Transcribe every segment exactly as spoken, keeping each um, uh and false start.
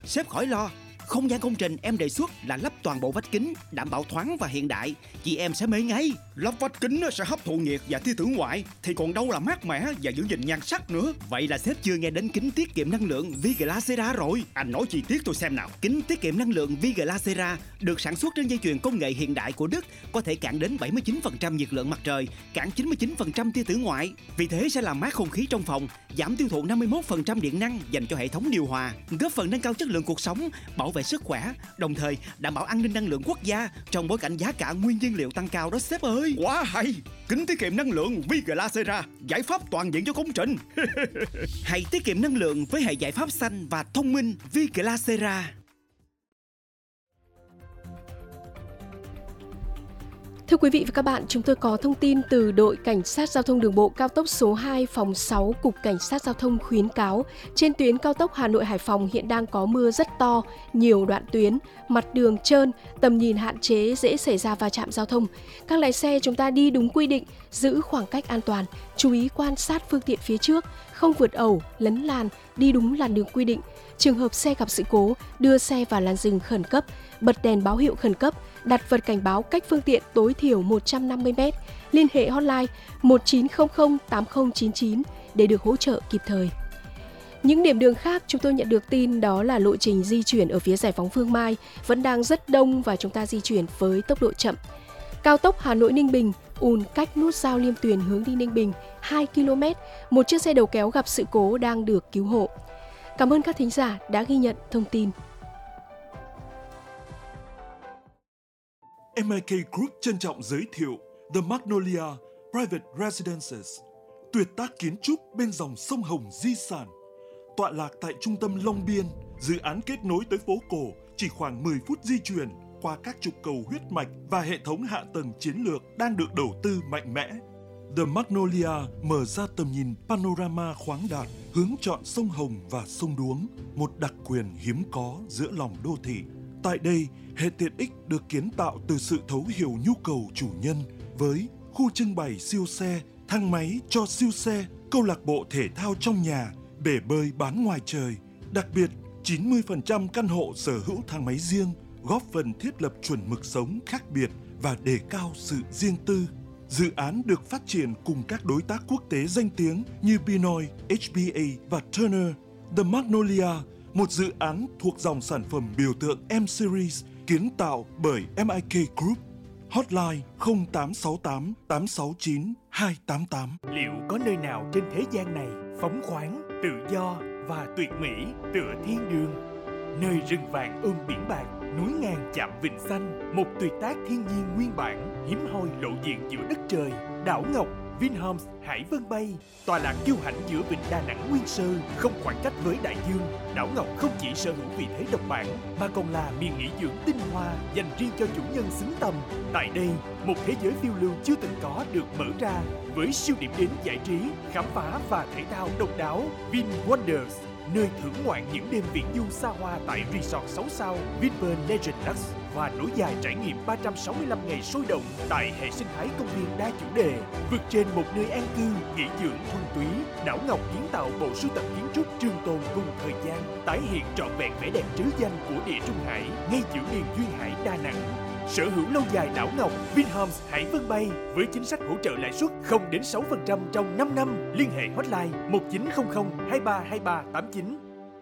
Sếp khỏi lo, không gian công trình em đề xuất là lắp toàn bộ vách kính, đảm bảo thoáng và hiện đại. Chị em sẽ mê ngay. Lắp vách kính sẽ hấp thụ nhiệt và tia tử ngoại, thì còn đâu là mát mẻ và giữ gìn nhan sắc nữa. Vậy là sếp chưa nghe đến kính tiết kiệm năng lượng Viglacera rồi. Anh nói chi tiết tôi xem nào. Kính tiết kiệm năng lượng Viglacera được sản xuất trên dây chuyền công nghệ hiện đại của Đức, có thể cản đến bảy mươi chín phần trăm nhiệt lượng mặt trời, cản chín mươi chín phần trăm tia tử ngoại. Vì thế sẽ làm mát không khí trong phòng, giảm tiêu thụ năm mươi mốt phần trăm điện năng dành cho hệ thống điều hòa, góp phần nâng cao chất lượng cuộc sống, bảo vệ sức khỏe, đồng thời đảm bảo an ninh năng lượng quốc gia trong bối cảnh giá cả nguyên nhiên liệu tăng cao đó sếp ơi. Quá hay, kính tiết kiệm năng lượng Viglacera, giải pháp toàn diện cho công trình. Hãy tiết kiệm năng lượng với hệ giải pháp xanh và thông minh Viglacera. Thưa quý vị và các bạn, chúng tôi có thông tin từ đội Cảnh sát Giao thông Đường bộ cao tốc số hai phòng sáu, Cục Cảnh sát Giao thông khuyến cáo trên tuyến cao tốc Hà Nội - Hải Phòng hiện đang có mưa rất to, nhiều đoạn tuyến, mặt đường trơn, tầm nhìn hạn chế, dễ xảy ra va chạm giao thông. Các lái xe chúng ta đi đúng quy định, giữ khoảng cách an toàn, chú ý quan sát phương tiện phía trước, không vượt ẩu, lấn làn, đi đúng làn đường quy định. Trường hợp xe gặp sự cố, đưa xe vào làn dừng khẩn cấp, bật đèn báo hiệu khẩn cấp, đặt vật cảnh báo cách phương tiện tối thiểu một trăm năm mươi mét, liên hệ hotline một chín không không tám không chín chín để được hỗ trợ kịp thời. Những điểm đường khác chúng tôi nhận được tin đó là lộ trình di chuyển ở phía giải phóng Phương Mai vẫn đang rất đông và chúng ta di chuyển với tốc độ chậm. Cao tốc Hà Nội - Ninh Bình ùn cách nút giao Liêm Tuyền hướng đi Ninh Bình hai ki lô mét, một chiếc xe đầu kéo gặp sự cố đang được cứu hộ. Cảm ơn các thính giả đã ghi nhận thông tin. em i ca Group trân trọng giới thiệu The Magnolia Private Residences, tuyệt tác kiến trúc bên dòng sông Hồng di sản. Tọa lạc tại trung tâm Long Biên, dự án kết nối tới phố cổ chỉ khoảng mười phút di chuyển qua các trục cầu huyết mạch và hệ thống hạ tầng chiến lược đang được đầu tư mạnh mẽ. The Magnolia mở ra tầm nhìn panorama khoáng đạt, hướng chọn sông Hồng và sông Đuống, một đặc quyền hiếm có giữa lòng đô thị. Tại đây, hệ tiện ích được kiến tạo từ sự thấu hiểu nhu cầu chủ nhân với khu trưng bày siêu xe, thang máy cho siêu xe, câu lạc bộ thể thao trong nhà, bể bơi bán ngoài trời. Đặc biệt, chín mươi phần trăm căn hộ sở hữu thang máy riêng, góp phần thiết lập chuẩn mực sống khác biệt và đề cao sự riêng tư. Dự án được phát triển cùng các đối tác quốc tế danh tiếng như Pinoy, hát bê a và Turner. The Magnolia, một dự án thuộc dòng sản phẩm biểu tượng M-Series kiến tạo bởi em i ca Group. Hotline không tám sáu tám tám sáu chín hai tám tám. Liệu có nơi nào trên thế gian này phóng khoáng, tự do và tuyệt mỹ tựa thiên đường? Nơi rừng vàng ôm biển bạc, núi ngàn chạm vịnh xanh, một tuyệt tác thiên nhiên nguyên bản, hiếm hoi lộ diện giữa đất trời. Đảo Ngọc Vinhomes Hải Vân Bay, tọa lạc kiêu hãnh giữa vịnh Đà Nẵng nguyên sơ, không khoảng cách với đại dương. Đảo Ngọc không chỉ sở hữu vị thế độc bản, mà còn là miền nghỉ dưỡng tinh hoa dành riêng cho chủ nhân xứng tầm. Tại đây, một thế giới phiêu lưu chưa từng có được mở ra, với siêu điểm đến giải trí, khám phá và thể thao độc đáo. Vin Wonders, nơi thưởng ngoạn những đêm viễn du xa hoa tại resort sáu sao Vinpearl Legend Lux và nối dài trải nghiệm ba trăm sáu mươi lăm ngày sôi động tại hệ sinh thái công viên đa chủ đề. Vượt trên một nơi an cư, nghỉ dưỡng thuần túy, Đảo Ngọc kiến tạo bộ sưu tập kiến trúc trường tồn cùng thời gian, tái hiện trọn vẹn vẻ đẹp trứ danh của địa Trung Hải ngay giữa miền duyên hải Đà Nẵng. Sở hữu lâu dài Đảo Ngọc Vinhomes Hải Vân Bay với chính sách hỗ trợ lãi suất không đến sáu phần trăm trong năm năm. Liên hệ hotline một chín không không hai ba hai ba tám chín.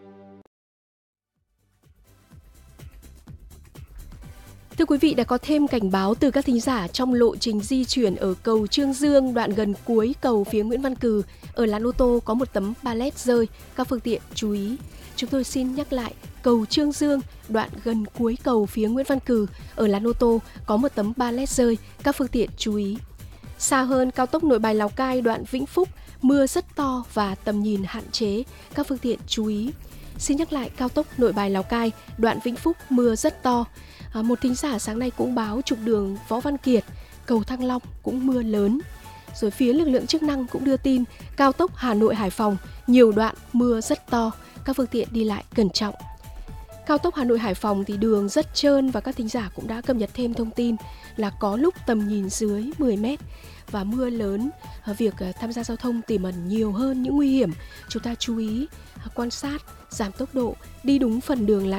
Thưa quý vị, đã có thêm cảnh báo từ các thính giả trong lộ trình di chuyển ở cầu Trương Dương, đoạn gần cuối cầu phía Nguyễn Văn Cừ. Ở làn ô tô có một tấm pallet rơi, các phương tiện chú ý. Chúng tôi xin nhắc lại, cầu Trương Dương, đoạn gần cuối cầu phía Nguyễn Văn Cừ, ở làn ô tô có một tấm pallet rơi, các phương tiện chú ý. Xa hơn, cao tốc Nội Bài Lào Cai, đoạn Vĩnh Phúc, mưa rất to và tầm nhìn hạn chế, các phương tiện chú ý. Xin nhắc lại, cao tốc Nội Bài Lào Cai, đoạn Vĩnh Phúc, mưa rất to. À, một thính giả sáng nay cũng báo trục đường Võ Văn Kiệt, cầu Thăng Long cũng mưa lớn. Rồi phía lực lượng chức năng cũng đưa tin cao tốc Hà Nội Hải Phòng nhiều đoạn mưa rất to, các phương tiện đi lại cẩn trọng. Cao tốc Hà Nội Hải Phòng thì đường rất trơn và các thính giả cũng đã cập nhật thêm thông tin là có lúc tầm nhìn dưới mười mét và mưa lớn, việc tham gia giao thông tiềm ẩn nhiều hơn những nguy hiểm. Chúng ta chú ý quan sát giảm tốc độ, đi đúng phần đường làn